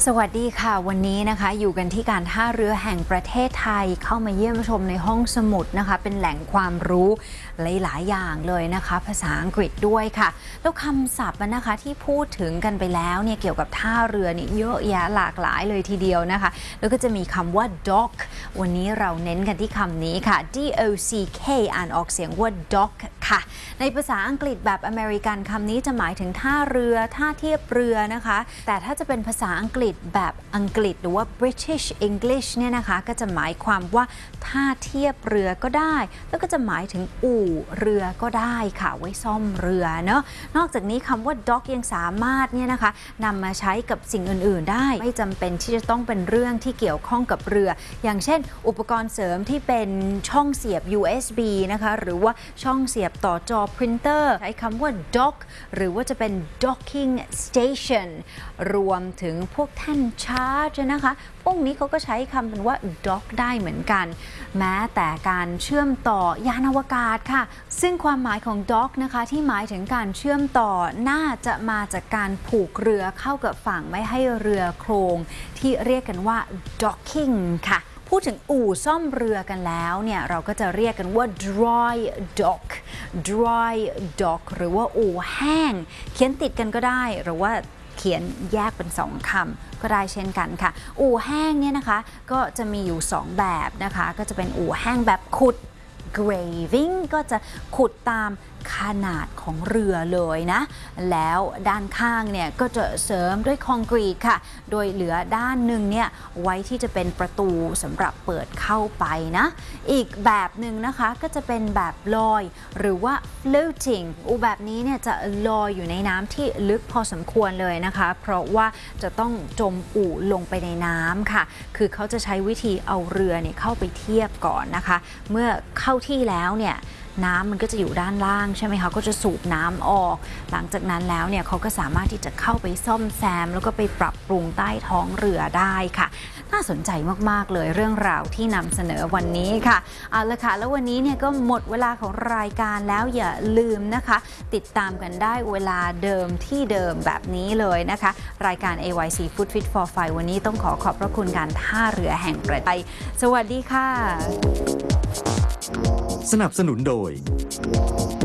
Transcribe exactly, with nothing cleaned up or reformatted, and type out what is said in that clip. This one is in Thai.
สวัสดีค่ะวันนี้นะคะอยู่กันที่การท่าเรือแห่งประเทศไทยเข้ามาเยี่ยมชมในห้องสมุดนะคะเป็นแหล่งความรู้หลายๆอย่างเลยนะคะภาษาอังกฤษด้วยค่ะแล้วคำศัพท์นะคะที่พูดถึงกันไปแล้วเนี่ยเกี่ยวกับท่าเรือนี่เยอะแยะหลากหลายเลยทีเดียวนะคะแล้วก็จะมีคำว่า dock วันนี้เราเน้นกันที่คำนี้ค่ะ D O C K อ่านออกเสียงว่า dock ค่ะในภาษาอังกฤษแบบอเมริกันคำนี้จะหมายถึงท่าเรือท่าเทียบเรือนะคะแต่ถ้าจะเป็นภาษาอังกฤษแบบอังกฤษหรือว่า British English เนี่ยนะคะก็จะหมายความว่าท่าเทียบเรือก็ได้แล้วก็จะหมายถึงอู่เรือก็ได้ค่ะไว้ซ่อมเรือเนาะนอกจากนี้คำว่า dock ยังสามารถเนี่ยนะคะนำมาใช้กับสิ่งอื่นๆได้ไม่จำเป็นที่จะต้องเป็นเรื่องที่เกี่ยวข้องกับเรืออย่างเช่นอุปกรณ์เสริมที่เป็นช่องเสียบ ยู เอส บี นะคะหรือว่าช่องเสียบต่อจอพรินเตอร์ใช้คำว่า dock หรือว่าจะเป็น docking station รวมถึงพวกแท่นชาร์จนะคะพวกนี้เขาก็ใช้คำเป็นว่า dock ได้เหมือนกันแม้แต่การเชื่อมต่อยานอวกาศค่ะซึ่งความหมายของ dock นะคะที่หมายถึงการเชื่อมต่อน่าจะมาจากการผูกเรือเข้ากับฝั่งไม่ให้เรือโครงที่เรียกกันว่า docking ค่ะพูดถึงอู่ซ่อมเรือกันแล้วเนี่ยเราก็จะเรียกกันว่า dry dock dry dock หรือว่าอู่แห้งเขียนติดกันก็ได้หรือว่าเขียนแยกเป็นสองคำก็ได้เช่นกันค่ะอู่แห้งเนี่ยนะคะก็จะมีอยู่สองแบบนะคะก็จะเป็นอู่แห้งแบบขุด graving ก็จะขุดตามขนาดของเรือเลยนะแล้วด้านข้างเนี่ยก็จะเสริมด้วยคอนกรีตค่ะโดยเหลือด้านหนึ่งเนี่ยไว้ที่จะเป็นประตูสำหรับเปิดเข้าไปนะอีกแบบหนึ่งนะคะก็จะเป็นแบบลอยหรือว่า floating อูแบบนี้เนี่ยจะลอยอยู่ในน้ำที่ลึกพอสมควรเลยนะคะเพราะว่าจะต้องจมอู่ลงไปในน้ำค่ะคือเขาจะใช้วิธีเอาเรือเนี่ยเข้าไปเทียบก่อนนะคะเมื่อเข้าที่แล้วเนี่ยน้ำมันก็จะอยู่ด้านล่างใช่ไหมคะก็จะสูบน้ำออกหลังจากนั้นแล้วเนี่ยเขาก็สามารถที่จะเข้าไปซ่อมแซมแล้วก็ไปปรับปรุงใต้ท้องเรือได้ค่ะน่าสนใจมากๆเลยเรื่องราวที่นำเสนอวันนี้ค่ะเอาละค่ะแล้ววันนี้เนี่ยก็หมดเวลาของรายการแล้วอย่าลืมนะคะติดตามกันได้เวลาเดิมที่เดิมแบบนี้เลยนะคะรายการ เอ วาย ซี Food Fit for Five วันนี้ต้องขอขอบพระคุณการท่าเรือแห่งประเทศไทยสวัสดีค่ะสนับสนุนโดย